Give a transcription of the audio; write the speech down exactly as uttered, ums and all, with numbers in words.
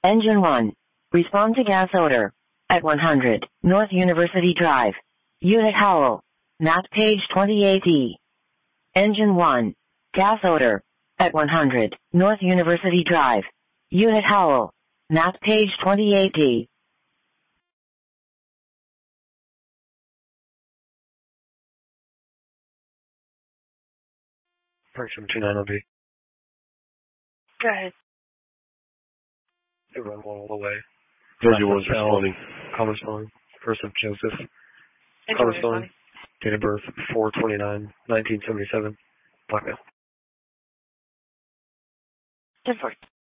Engine one. Respond to gas odor. At one hundred, North University Drive. Unit Howell. Map page twenty-eight E. Engine one. Gas odor. At one hundred, North University Drive. Unit Howell. Map page twenty-eight E. Park seven two nine O B. Go ahead. They run all the way. Visual was responding. Commerce line. First of Joseph. Engine Commerce one line. responding. Date of birth four twenty-nine nineteen seventy-seven. Blackmail. ten four.